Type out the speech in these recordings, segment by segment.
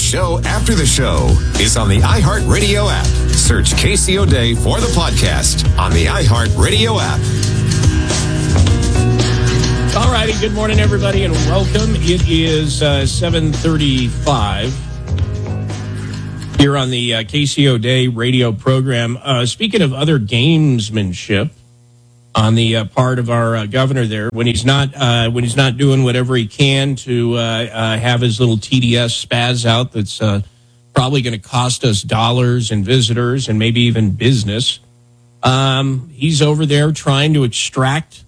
show after the show is on the iHeartRadio app. Search Casey O'Day for the podcast on the iHeartRadio app. All righty, good morning, everybody, and welcome. It is 7:35 here on the Casey O'Day radio program. Speaking of other gamesmanship on the part of our governor there, when he's not doing whatever he can to have his little TDS spaz out, that's probably going to cost us dollars and visitors and maybe even business. He's over there trying to extract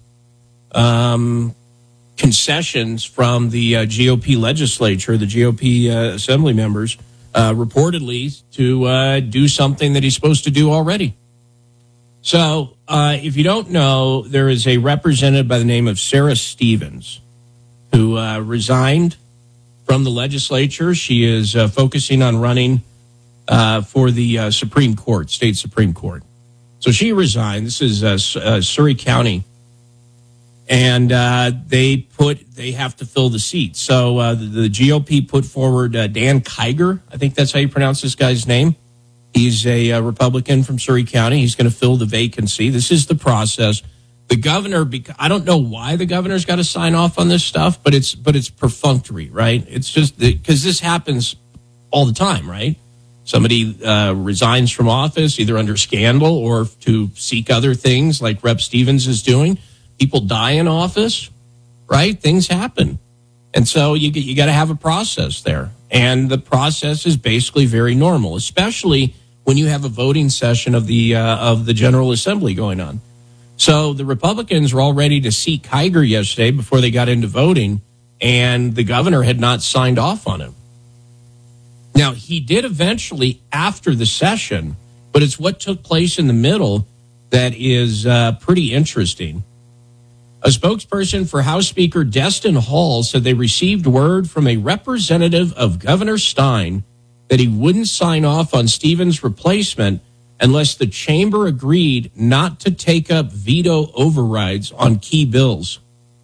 concessions from the GOP legislature, the GOP assembly members, reportedly to do something that he's supposed to do already. So if you don't know, there is a representative by the name of Sarah Stevens who resigned from the legislature. She is focusing on running for the Supreme Court, state Supreme Court. So she resigned. This is Surry County. And they have to fill the seat. So the GOP put forward Dan Kiger. I think that's how you pronounce this guy's name. He's a Republican from Surry County. He's going to fill the vacancy. This is the process. The governor, I don't know why the governor's got to sign off on this stuff, but it's perfunctory, right? It's just because this happens all the time, right? Somebody resigns from office either under scandal or to seek other things like Rep. Stevens is doing. People die in office, right? Things happen. And so you got to have a process there. And the process is basically very normal, especially when you have a voting session of the General Assembly going on. So the Republicans were all ready to seat Kiger yesterday before they got into voting, and the governor had not signed off on him. Now, he did eventually after the session, but it's what took place in the middle that is pretty interesting. A spokesperson for House Speaker Destin Hall said they received word from a representative of Governor Stein that he wouldn't sign off on Stevens' replacement unless the chamber agreed not to take up veto overrides on key bills.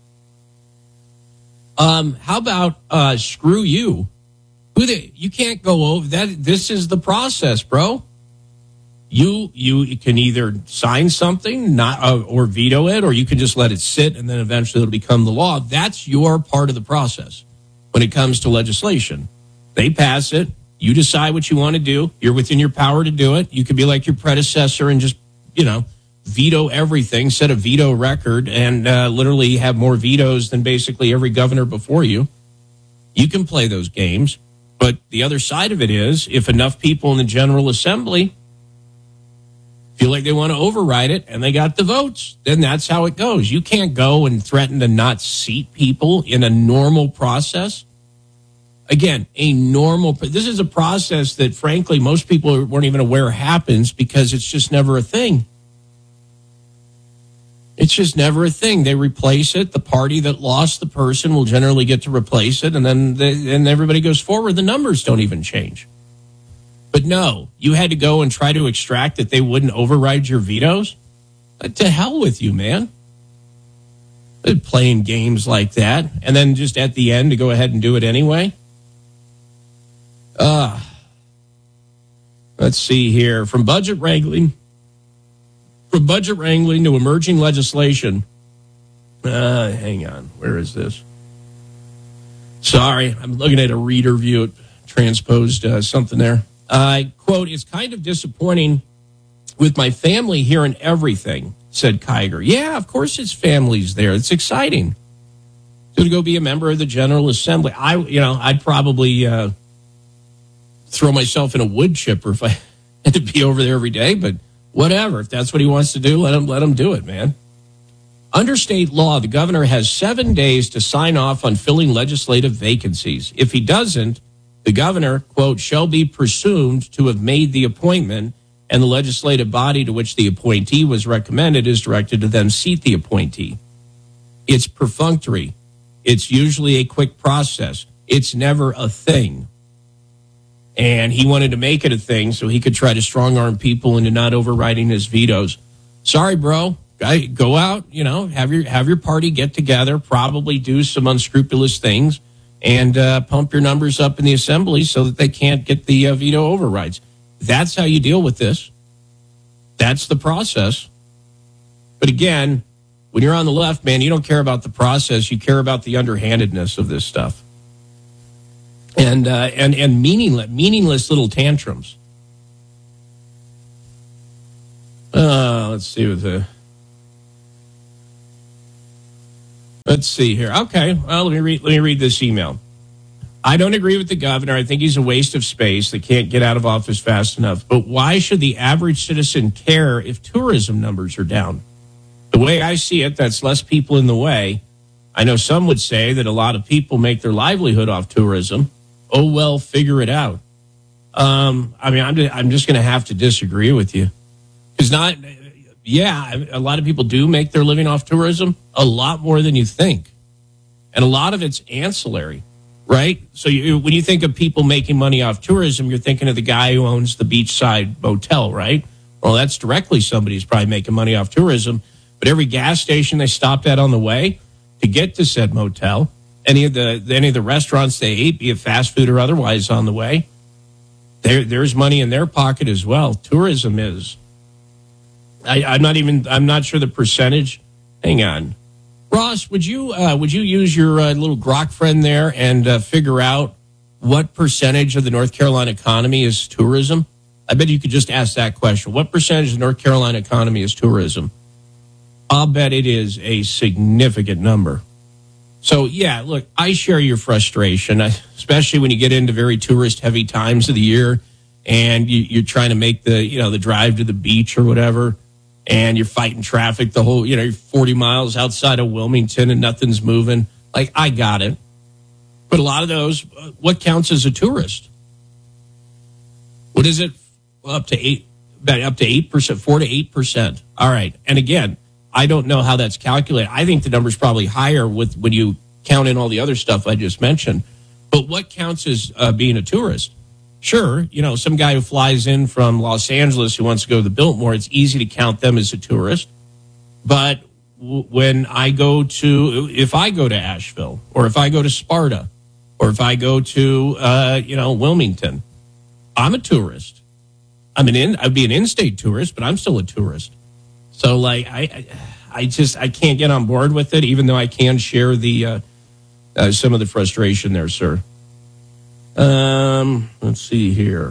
How about screw you? You can't go over that. This is the process, bro. You can either sign something or veto it, or you can just let it sit and then eventually it'll become the law. That's your part of the process when it comes to legislation. They pass it. You decide what you want to do. You're within your power to do it. You could be like your predecessor and just, veto everything, set a veto record, and literally have more vetoes than basically every governor before you. You can play those games. But the other side of it is, if enough people in the General Assembly feel like they want to override it and they got the votes, then that's how it goes. You can't go and threaten to not seat people in a normal process. Again, this is a process that, frankly, most people weren't even aware happens because it's just never a thing. It's just never a thing. They replace it. The party that lost the person will generally get to replace it, and then everybody goes forward. The numbers don't even change. But no, you had to go and try to extract that they wouldn't override your vetoes? To hell with you, man. They're playing games like that, and then just at the end to go ahead and do it anyway? Let's see here. From budget wrangling to emerging legislation. Hang on. Where is this? Sorry, I'm looking at a reader view. It transposed something there. Quote, "It's kind of disappointing with my family hearing everything," said Kiger. Yeah, of course his family's there. It's exciting to go be a member of the General Assembly. I'd probably throw myself in a wood chipper if I had to be over there every day, but whatever. If that's what he wants to do, let him do it, man. Under state law, the governor has 7 days to sign off on filling legislative vacancies. If he doesn't, the governor, quote, "shall be presumed to have made the appointment, and the legislative body to which the appointee was recommended is directed to then seat the appointee." It's perfunctory. It's usually a quick process. It's never a thing. And he wanted to make it a thing so he could try to strong-arm people into not overriding his vetoes. Sorry, bro. Go out, have your party get together, probably do some unscrupulous things, and pump your numbers up in the assembly so that they can't get the veto overrides. That's how you deal with this. That's the process. But again, when you're on the left, man, you don't care about the process. You care about the underhandedness of this stuff. And meaningless little tantrums. Let's see here. Okay, well, let me read this email. I don't agree with the governor. I think he's a waste of space that can't get out of office fast enough. But why should the average citizen care if tourism numbers are down? The way I see it, that's less people in the way. I know some would say that a lot of people make their livelihood off tourism. Oh, well, figure it out. I'm just going to have to disagree with you. Because a lot of people do make their living off tourism, a lot more than you think. And a lot of it's ancillary, right? So when you think of people making money off tourism, you're thinking of the guy who owns the beachside motel, right? Well, that's directly somebody who's probably making money off tourism. But every gas station they stopped at on the way to get to said motel, any of the restaurants they ate, be it fast food or otherwise on the way, there's money in their pocket as well. Tourism is. I'm not sure the percentage. Hang on. Ross, would you use your little Grok friend there and figure out what percentage of the North Carolina economy is tourism? I bet you could just ask that question. What percentage of the North Carolina economy is tourism? I'll bet it is a significant number. So, yeah, look, I share your frustration, especially when you get into very tourist-heavy times of the year and you're trying to make the drive to the beach or whatever, and you're fighting traffic the whole, you're 40 miles outside of Wilmington and nothing's moving. Like, I got it. But a lot of those, what counts as a tourist? What is it? Up to 8%, 4 to 8%. All right. And again, I don't know how that's calculated. I think the number's probably higher when you count in all the other stuff I just mentioned. But what counts as being a tourist? Sure, some guy who flies in from Los Angeles who wants to go to the Biltmore, it's easy to count them as a tourist. But if I go to Asheville, or if I go to Sparta, or if I go to Wilmington, I'm a tourist. I'd be an in-state tourist, but I'm still a tourist. So, like, I can't get on board with it, even though I can share the some of the frustration there, sir. Let's see here.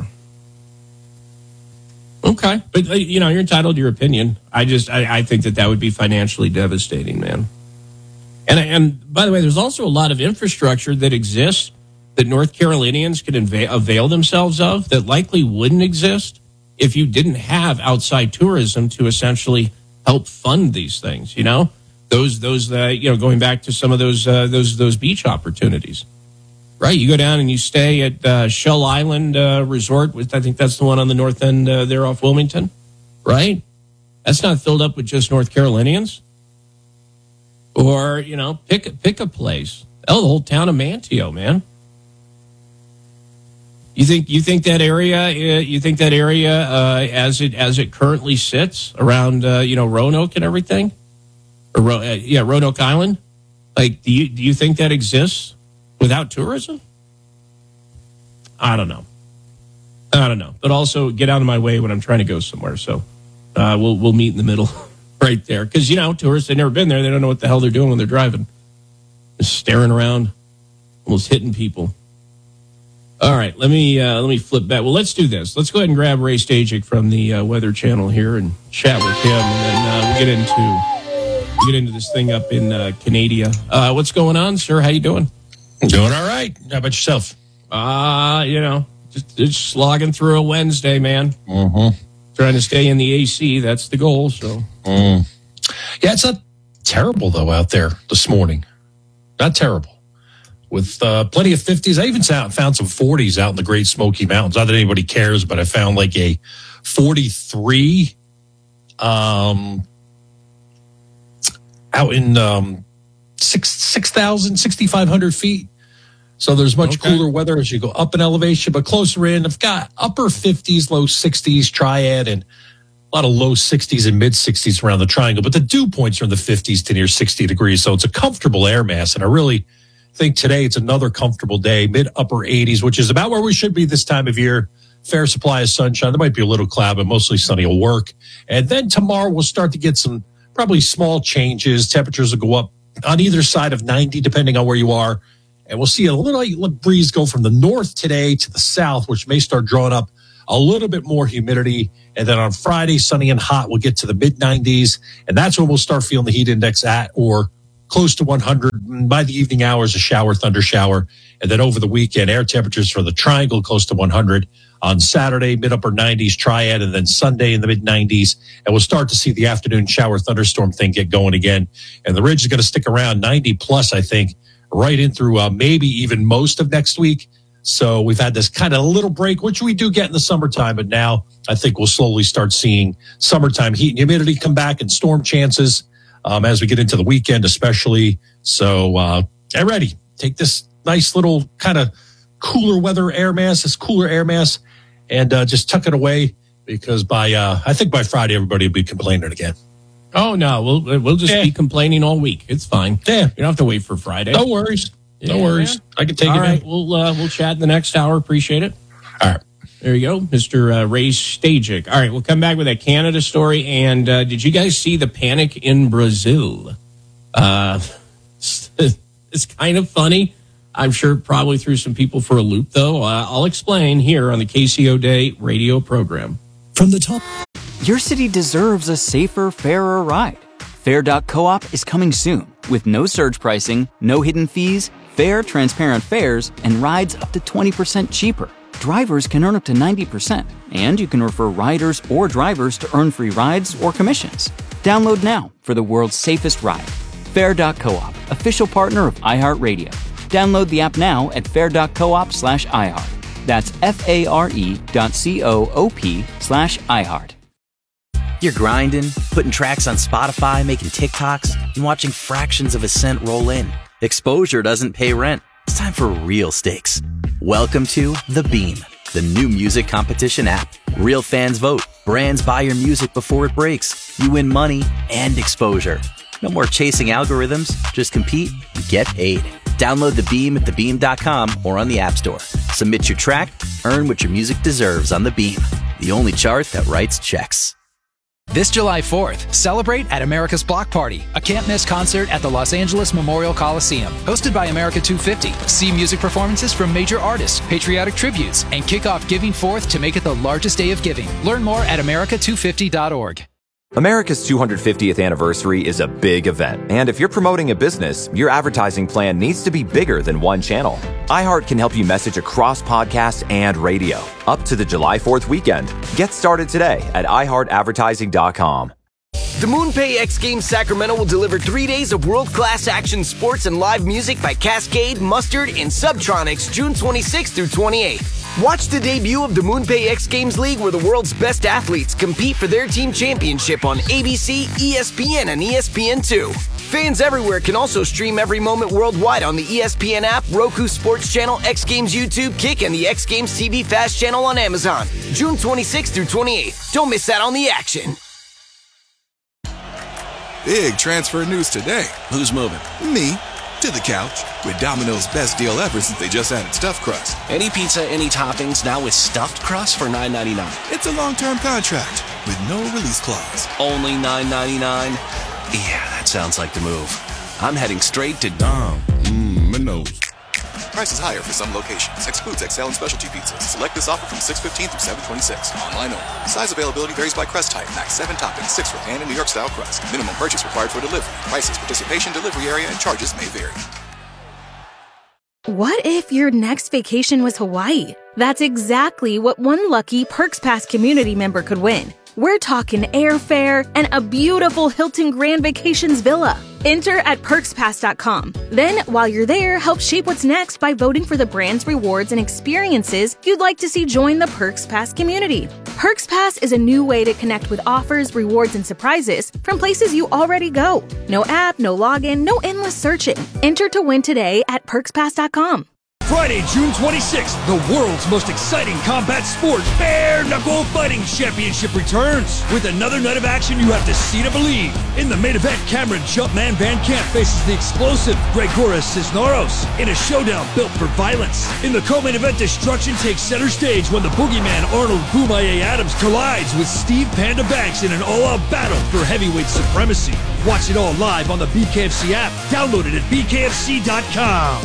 Okay, but you're entitled to your opinion. I think that would be financially devastating, man. And by the way, there's also a lot of infrastructure that exists that North Carolinians can avail themselves of that likely wouldn't exist if you didn't have outside tourism to essentially help fund these things. Those going back to some of those beach opportunities, right? You go down and you stay at Shell Island Resort, which I think that's the one on the north end there off Wilmington, right? That's not filled up with just North Carolinians. Or pick a place. The whole town of Manteo, man. You think that area? As it currently sits around Roanoke and everything, or Roanoke Island. Like, do you think that exists without tourism? I don't know. But also, get out of my way when I'm trying to go somewhere. So we'll meet in the middle, right there. Because tourists, they've never been there. They don't know what the hell they're doing when they're driving. Just staring around, almost hitting people. All right, let me flip back. Well, let's do this. Let's go ahead and grab Ray Stajic from the Weather Channel here and chat with him, and then we'll get into this thing up in Canada. What's going on, sir? How you doing? Doing all right. How about yourself? Just slogging through a Wednesday, man. Mm-hmm. Trying to stay in the AC. That's the goal. So, yeah, it's not terrible though out there this morning. Not terrible. With plenty of 50s. I even found some 40s out in the Great Smoky Mountains. Not that anybody cares, but I found like a 43 out in 6,500 feet. So there's much cooler weather as you go up in elevation, but closer in, I've got upper 50s, low 60s, Triad, and a lot of low 60s and mid 60s around the triangle. But the dew points are in the 50s to near 60 degrees. So it's a comfortable air mass, and I really think today it's another comfortable day, mid-upper 80s, which is about where we should be this time of year. Fair supply of sunshine. There might be a little cloud, but mostly sunny will work. And then tomorrow we'll start to get some probably small changes. Temperatures will go up on either side of 90, depending on where you are. And we'll see a little breeze go from the north today to the south, which may start drawing up a little bit more humidity. And then on Friday, sunny and hot, we'll get to the mid-90s. And that's when we'll start feeling the heat index at or close to 100. By the evening hours, a shower, thunder shower. And then over the weekend, air temperatures for the triangle close to 100. On Saturday, mid-upper 90s, triad, and then Sunday in the mid-90s. And we'll start to see the afternoon shower thunderstorm thing get going again. And the ridge is going to stick around 90-plus, I think, right in through maybe even most of next week. So we've had this kind of little break, which we do get in the summertime. But now I think we'll slowly start seeing summertime heat and humidity come back and storm chances as we get into the weekend especially. So get ready. Take this nice little kind of cooler weather air mass, this cooler air mass, and just tuck it away because I think by Friday everybody will be complaining again. Oh no, we'll just be complaining all week. It's fine. Yeah, you don't have to wait for Friday. No worries. No worries. I can take it. All right, in. we'll chat in the next hour. Appreciate it. All right. There you go, Mr. Ray Stajic. All right, we'll come back with that Canada story. And did you guys see the panic in Brazil? It's kind of funny. I'm sure it probably threw some people for a loop, though. I'll explain here on the KCO Day radio program. From the top. Your city deserves a safer, fairer ride. Fair.coop is coming soon with no surge pricing, no hidden fees, fair, transparent fares, and rides up to 20% cheaper. Drivers can earn up to 90%, and you can refer riders or drivers to earn free rides or commissions. Download now for the world's safest ride. Fair.coop, official partner of iHeartRadio. Download the app now at fair.coop/iHeart. That's FARE.coop/iHeart. You're grinding, putting tracks on Spotify, making TikToks, and watching fractions of a cent roll in. Exposure doesn't pay rent. It's time for real stakes. Welcome to The Beam, the new music competition app. Real fans vote. Brands buy your music before it breaks. You win money and exposure. No more chasing algorithms. Just compete and get paid. Download The Beam at thebeam.com or on the App Store. Submit your track, earn what your music deserves on The Beam, the only chart that writes checks. This July 4th, celebrate at America's Block Party, a can't-miss concert at the Los Angeles Memorial Coliseum. Hosted by America 250. See music performances from major artists, patriotic tributes, and kick off Giving Forth to make it the largest day of giving. Learn more at america250.org. America's 250th anniversary is a big event, and if you're promoting a business, your advertising plan needs to be bigger than one channel. iHeart can help you message across podcast and radio up to the July 4th weekend. Get started today at iHeartAdvertising.com. The MoonPay X Games Sacramento will deliver 3 days of world-class action sports and live music by Cascade, Mustard, and Subtronics June 26th through 28th. Watch the debut of the MoonPay X Games League where the world's best athletes compete for their team championship on ABC, ESPN, and ESPN2. Fans everywhere can also stream every moment worldwide on the ESPN app, Roku Sports Channel, X Games YouTube, Kick, and the X Games TV Fast channel on Amazon. June 26th through 28th. Don't miss out on the action. Big transfer news today. Who's moving? Me. To the couch. With Domino's best deal ever since they just added stuffed crust. Any pizza, any toppings, now with stuffed crust for $9.99. It's a long-term contract with no release clause. Only $9.99? Yeah, that sounds like the move. I'm heading straight to Domino's. Price is higher for some locations. Excludes XL and specialty pizzas. Select this offer from 6/15 through 7/26. Online only. Size availability varies by crust type. Max 7 toppings, 6 for pan and New York style crust. Minimum purchase required for delivery. Prices, participation, delivery area, and charges may vary. What if your next vacation was Hawaii? That's exactly what one lucky Perks Pass community member could win. We're talking airfare and a beautiful Hilton Grand Vacations villa. Enter at perkspass.com. Then, while you're there, help shape what's next by voting for the brands, rewards, and experiences you'd like to see join the Perks Pass community. Perks Pass is a new way to connect with offers, rewards, and surprises from places you already go. No app, no login, no endless searching. Enter to win today at perkspass.com. Friday, June 26th, the world's most exciting combat sport, Bare Knuckle Fighting Championship returns. With another night of action you have to see to believe. In the main event, Cameron Jumpman Van Camp faces the explosive Gregoras Cisneros in a showdown built for violence. In the co-main event, destruction takes center stage when the boogeyman Arnold Boomaye Adams collides with Steve Panda Banks in an all-out battle for heavyweight supremacy. Watch it all live on the BKFC app. Download it at bkfc.com.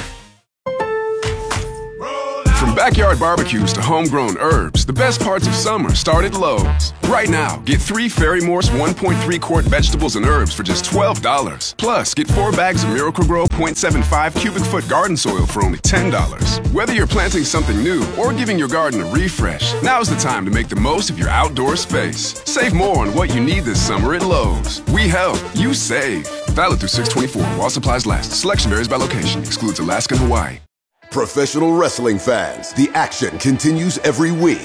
From backyard barbecues to homegrown herbs, the best parts of summer start at Lowe's. Right now, get 3 Ferry Morse 1.3 quart vegetables and herbs for just $12. Plus, get 4 bags of Miracle-Gro 0.75 cubic foot garden soil for only $10. Whether you're planting something new or giving your garden a refresh, now's the time to make the most of your outdoor space. Save more on what you need this summer at Lowe's. We help, you save. Valid through 6/24 while supplies last. Selection varies by location. Excludes Alaska and Hawaii. Professional wrestling fans, the action continues every week.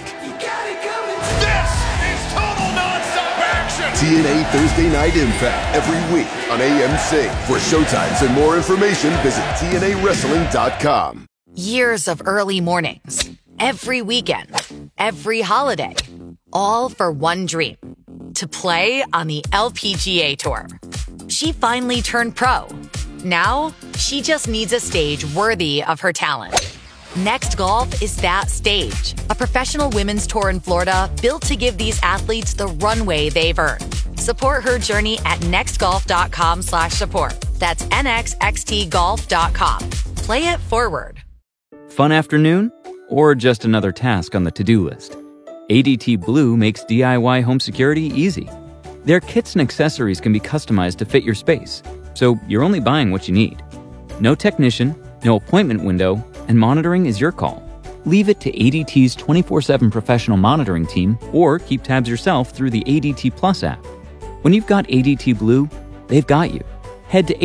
This is total nonstop action! TNA Thursday Night Impact every week on AMC. For showtimes and more information, visit TNAWrestling.com. Years of early mornings, every weekend, every holiday, all for one dream, to play on the LPGA Tour. She finally turned pro. Now, she just needs a stage worthy of her talent. Next Golf is that stage. A professional women's tour in Florida built to give these athletes the runway they've earned. Support her journey at nextgolf.com/support. That's nxxtgolf.com. Play it forward. Fun afternoon? Or just another task on the to-do list? ADT Blue makes DIY home security easy. Their kits and accessories can be customized to fit your space, so you're only buying what you need. No technician, no appointment window, and monitoring is your call. Leave it to ADT's 24/7 professional monitoring team or keep tabs yourself through the ADT Plus app. When you've got ADT Blue, they've got you. Head to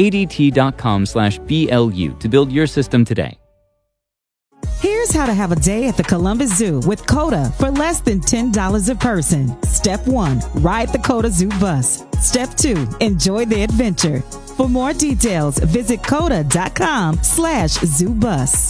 ADT.com/BLU to build your system today. Here's how to have a day at the Columbus Zoo with COTA for less than $10 a person. Step 1, ride the COTA Zoo bus. Step 2, enjoy the adventure. For more details, visit COTA.com/ZooBus.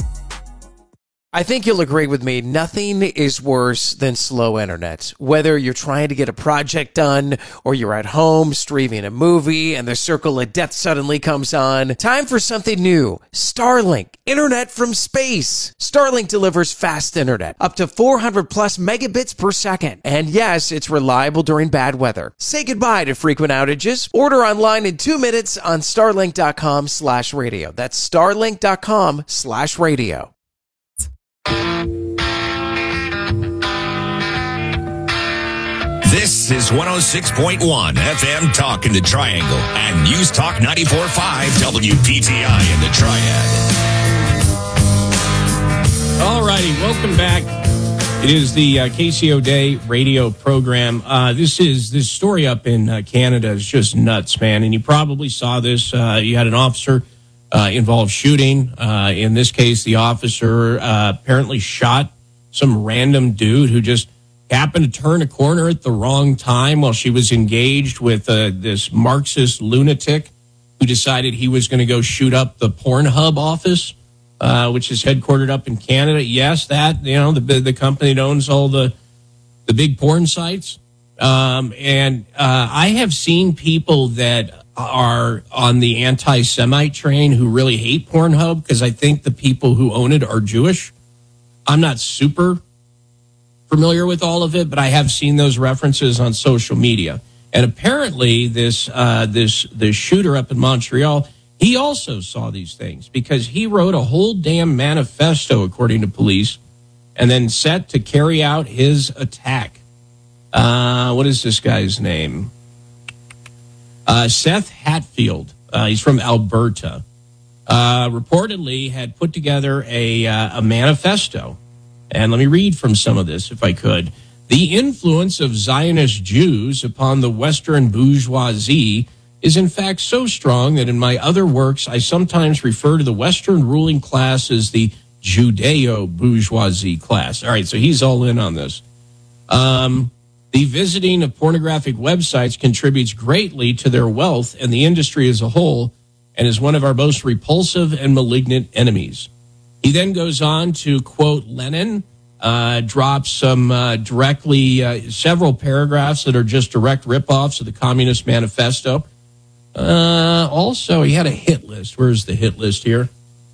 I think you'll agree with me, nothing is worse than slow internet. Whether you're trying to get a project done or you're at home streaming a movie and the circle of death suddenly comes on, time for something new. Starlink, internet from space. Starlink delivers fast internet, up to 400 plus megabits per second. And yes, it's reliable during bad weather. Say goodbye to frequent outages. Order online in 2 minutes on starlink.com/radio. That's starlink.com/radio. This is 106.1 FM Talk in the Triangle and News Talk 94.5 WPTI in the Triad. All righty, welcome back. It is the KCO Day radio program. This story up in Canada is just nuts, man. And you probably saw this. You had an officer involved shooting. In this case, the officer apparently shot some random dude who just happened to turn a corner at the wrong time while she was engaged with this Marxist lunatic who decided he was going to go shoot up the Pornhub office, which is headquartered up in Canada. Yes, that, the company that owns all the big porn sites. And I have seen people that are on the anti-Semite train who really hate Pornhub because I think the people who own it are Jewish. I'm not super familiar with all of it, but I have seen those references on social media. And apparently this shooter up in Montreal, he also saw these things because he wrote a whole damn manifesto, according to police, and then set to carry out his attack. What is this guy's name? Seth Hatfield. He's from Alberta. Reportedly had put together a manifesto. And let me read from some of this, if I could. The influence of Zionist Jews upon the Western bourgeoisie is in fact so strong that in my other works, I sometimes refer to the Western ruling class as the Judeo-bourgeoisie class. All right, so he's all in on this. The visiting of pornographic websites contributes greatly to their wealth and the industry as a whole, and is one of our most repulsive and malignant enemies. He then goes on to quote Lenin, drops some several paragraphs that are just direct ripoffs of the Communist Manifesto. Also, he had a hit list. Where's the hit list here?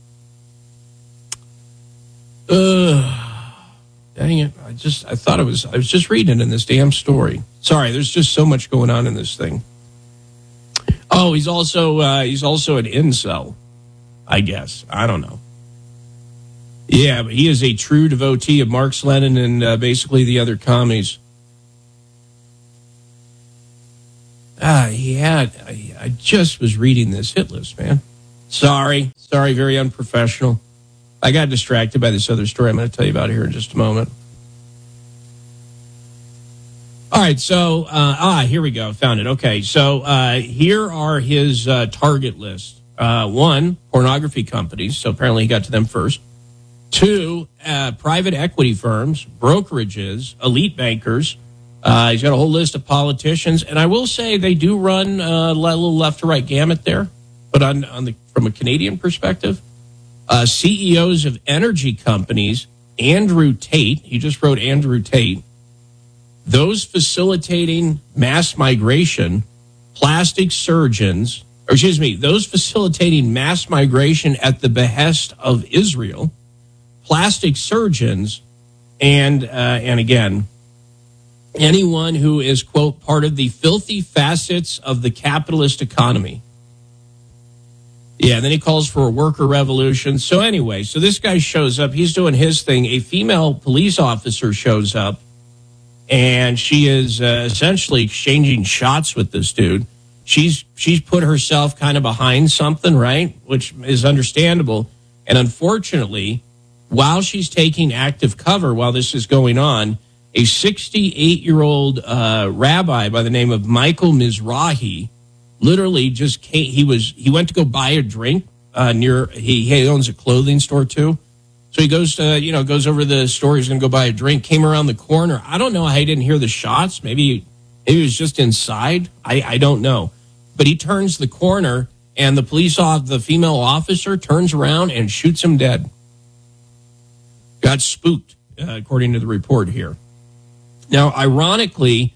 Dang it. I was just reading it in this damn story. Sorry, there's just so much going on in this thing. Oh, he's also an incel, I guess. I don't know. Yeah, but he is a true devotee of Marx, Lenin, and basically the other commies. I just was reading this hit list, man. Sorry, very unprofessional. I got distracted by this other story I'm going to tell you about here in just a moment. All right, so, here we go. Found it. Okay, so here are his target list. 1, pornography companies, so apparently he got to them first. 2, private equity firms, brokerages, elite bankers. He's got a whole list of politicians, and I will say they do run a little left to right gamut there, but from a Canadian perspective. CEOs of energy companies, Andrew Tate, he just wrote Andrew Tate, those facilitating mass migration, those facilitating mass migration at the behest of Israel, plastic surgeons, and again, anyone who is, quote, part of the filthy facets of the capitalist economy. Yeah, then he calls for a worker revolution. So anyway, so this guy shows up. He's doing his thing. A female police officer shows up, and she is essentially exchanging shots with this dude. She's put herself kind of behind something, right, which is understandable. And unfortunately, while she's taking active cover while this is going on, a 68-year-old rabbi by the name of Michael Mizrahi literally just came. He went to go buy a drink near. He owns a clothing store too, so he goes over to the store. He's going to go buy a drink. Came around the corner. I don't know how he didn't hear the shots. Maybe he was just inside. I don't know. But he turns the corner, and the female officer turns around and shoots him dead. Got spooked, according to the report here. Now, ironically,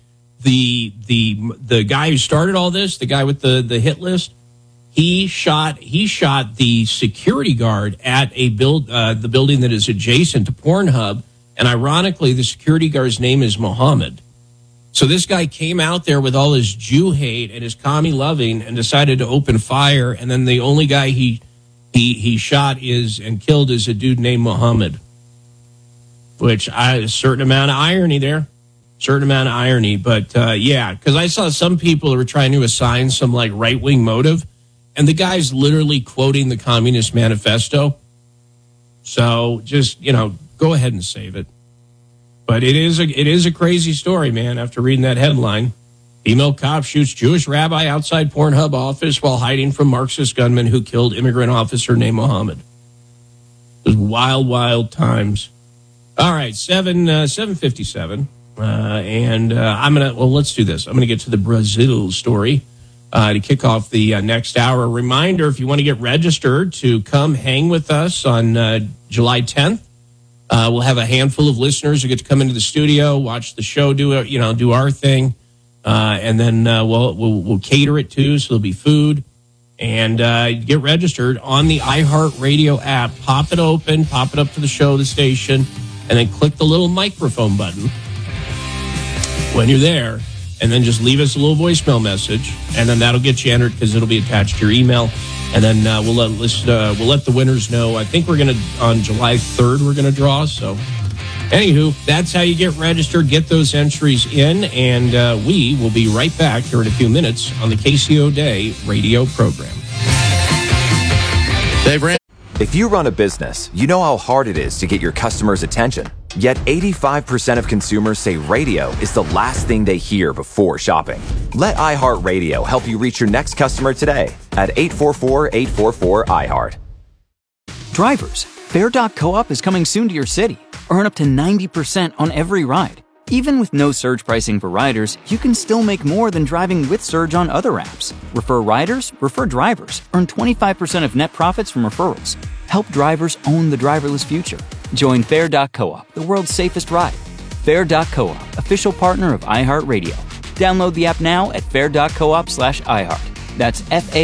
the guy who started all this, the guy with the hit list, he shot the security guard at the building that is adjacent to Pornhub, and ironically, the security guard's name is Mohammed. So this guy came out there with all his Jew hate and his commie loving and decided to open fire, and then the only guy he shot and killed is a dude named Mohammed. Which a certain amount of irony there. But yeah, because I saw some people who were trying to assign some like right-wing motive, and the guy's literally quoting the Communist Manifesto. So just, go ahead and save it. But it is a crazy story, man, after reading that headline. Female cop shoots Jewish rabbi outside Pornhub office while hiding from Marxist gunman who killed immigrant officer named Mohammed. It was wild, wild times. All right, 7:57. Let's do this. I'm going to get to the Brazil story to kick off the next hour. A reminder, if you want to get registered to come hang with us on July 10th, we'll have a handful of listeners who get to come into the studio, watch the show, do our thing, and then we'll cater it too, so there'll be food. And get registered on the iHeartRadio app. Pop it open, pop it up to the show, the station, and then click the little microphone button when you're there, and then just leave us a little voicemail message, and then that'll get you entered because it'll be attached to your email. And then we'll let the winners know. I think on July 3rd we're gonna draw. So, anywho, that's how you get registered. Get those entries in, and we will be right back here in a few minutes on the KCO Day radio program. If you run a business, you know how hard it is to get your customers' attention. Yet 85% of consumers say radio is the last thing they hear before shopping. Let iHeartRadio help you reach your next customer today at 844-844-iHeart. Drivers, Fare.coop is coming soon to your city. Earn up to 90% on every ride. Even with no surge pricing for riders, you can still make more than driving with Surge on other apps. Refer riders, refer drivers. Earn 25% of net profits from referrals. Help drivers own the driverless future. Join Fair.coop, the world's safest ride. Fair.coop, official partner of iHeartRadio. Download the app now at fair.coop/iHeart. That's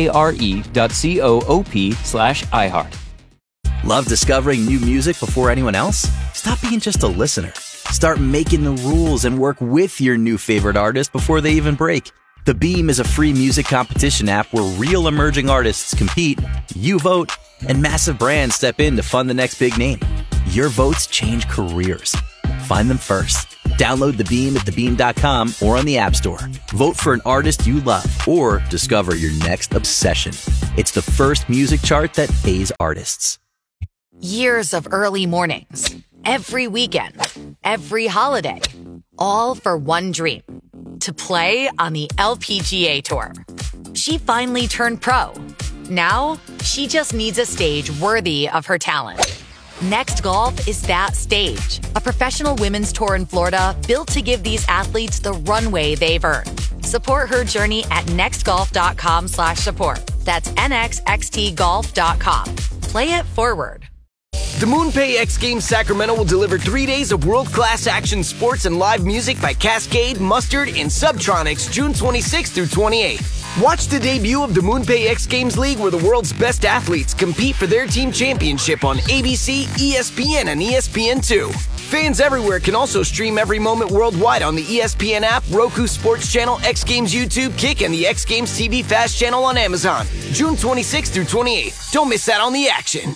FARE.coop/iHeart. Love discovering new music before anyone else? Stop being just a listener. Start making the rules and work with your new favorite artist before they even break. The Beam is a free music competition app where real emerging artists compete, you vote, and massive brands step in to fund the next big name. Your votes change careers. Find them first. Download The Beam at thebeam.com or on the App Store. Vote for an artist you love or discover your next obsession. It's the first music chart that pays artists. Years of early mornings, every weekend, every holiday, all for one dream, to play on the LPGA Tour. She finally turned pro. Now, she just needs a stage worthy of her talent. Next Golf is that stage, a professional women's tour in Florida built to give these athletes the runway they've earned. Support her journey at nextgolf.com/support. That's nxxtgolf.com. Play it forward. The MoonPay X Games Sacramento will deliver 3 days of world-class action sports and live music by Cascade, Mustard, and Subtronics June 26th through 28th. Watch the debut of the MoonPay X Games League where the world's best athletes compete for their team championship on ABC, ESPN, and ESPN2. Fans everywhere can also stream every moment worldwide on the ESPN app, Roku Sports Channel, X Games YouTube, Kick, and the X Games TV Fast Channel on Amazon. June 26th through 28th. Don't miss out on the action.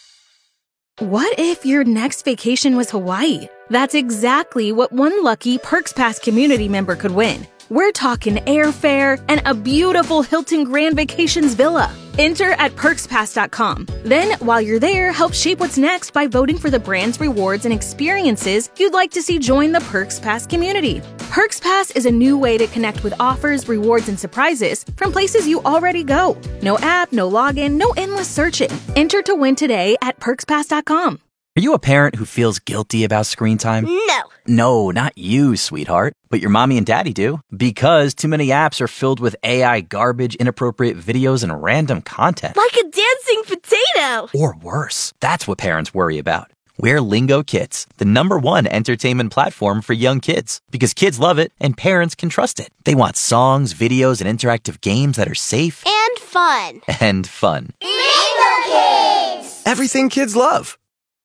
What if your next vacation was Hawaii? That's exactly what one lucky Perks Pass community member could win. We're talking airfare and a beautiful Hilton Grand Vacations villa. Enter at perkspass.com. Then, while you're there, help shape what's next by voting for the brands, rewards, and experiences you'd like to see join the Perks Pass community. Perks Pass is a new way to connect with offers, rewards, and surprises from places you already go. No app, no login, no endless searching. Enter to win today at perkspass.com. Are you a parent who feels guilty about screen time? No. No, not you, sweetheart. But your mommy and daddy do. Because too many apps are filled with AI garbage, inappropriate videos, and random content. Like a dancing potato. Or worse. That's what parents worry about. We're Lingo Kids, the #1 entertainment platform for young kids. Because kids love it and parents can trust it. They want songs, videos, and interactive games that are safe. And fun. And fun. Lingo Kids! Everything kids love.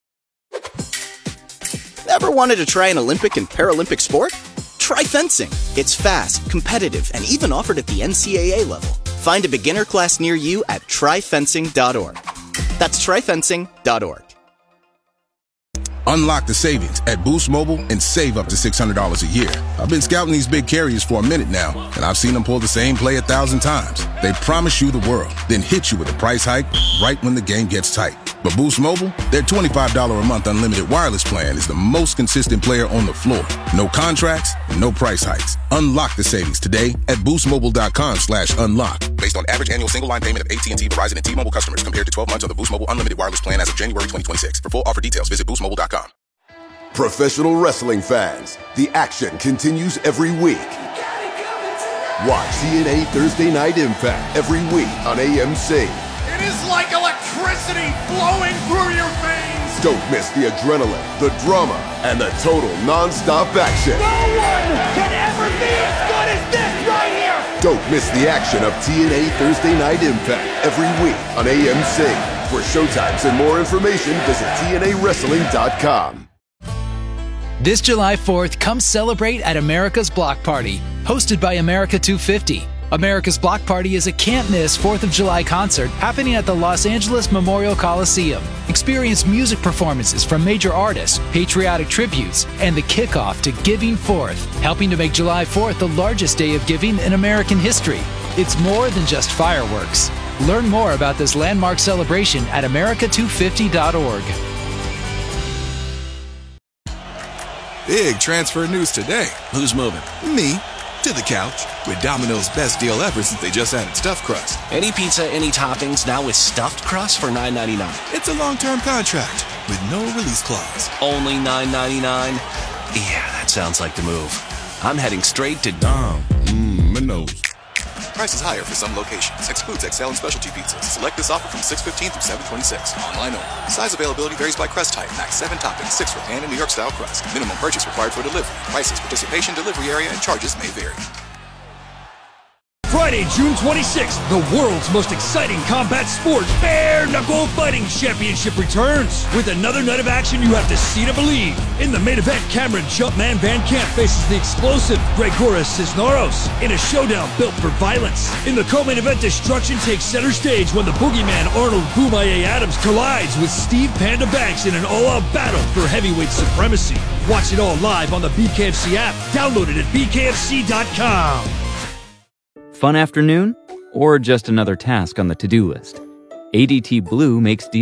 Ever wanted to try an Olympic and Paralympic sport? Try fencing. It's fast, competitive, and even offered at the NCAA level. Find a beginner class near you at tryfencing.org. That's tryfencing.org. Unlock the savings at Boost Mobile and save up to $600 a year. I've been scouting these big carriers for a minute now, and I've seen them pull the same play 1,000 times. They promise you the world, then hit you with a price hike right when the game gets tight. But Boost Mobile, their $25 a month unlimited wireless plan is the most consistent player on the floor. No contracts, no price hikes. Unlock the savings today at boostmobile.com/unlock. Based on average annual single line payment of AT&T, Verizon, and T-Mobile customers compared to 12 months of the Boost Mobile unlimited wireless plan as of January 2026. For full offer details, visit boostmobile.com. Professional wrestling fans, the action continues every week. Watch TNA Thursday Night Impact every week on AMC. It is like electricity flowing through your veins. Don't miss the adrenaline, the drama, and the total non-stop action. No one can ever be as good as this right here. Don't miss the action of TNA Thursday Night Impact every week on AMC. For showtimes and more information, visit TNAWrestling.com. This July 4th, come celebrate at America's Block Party, hosted by America 250. America's Block Party is a can't-miss 4th of July concert happening at the Los Angeles Memorial Coliseum. Experience music performances from major artists, patriotic tributes, and the kickoff to Giving Forth, helping to make July 4th the largest day of giving in American history. It's more than just fireworks. Learn more about this landmark celebration at america250.org. Big transfer news today. Who's moving? Me. To the couch. With Domino's best deal ever since they just added stuffed crust. Any pizza, any toppings, now with stuffed crust for $9.99. It's a long-term contract with no release clause. Only $9.99? Yeah, that sounds like the move. I'm heading straight to Domino's. Price is higher for some locations. Excludes XL and specialty pizzas. Select this offer from 6/15 through 7/26. Online only. Size availability varies by crust type. Max 7 toppings, 6 for pan and New York style crust. Minimum purchase required for delivery. Prices, participation, delivery area, and charges may vary. Friday, June 26th, the world's most exciting combat sport, Bare Knuckle Fighting Championship returns. With another night of action you have to see to believe. In the main event, Cameron Jumpman Van Camp faces the explosive Gregoras Cisneros in a showdown built for violence. In the co-main event, destruction takes center stage when the boogeyman Arnold Boomaye Adams collides with Steve Panda Banks in an all-out battle for heavyweight supremacy. Watch it all live on the BKFC app. Download it at bkfc.com. Fun afternoon? Or just another task on the to-do list? ADT Blue makes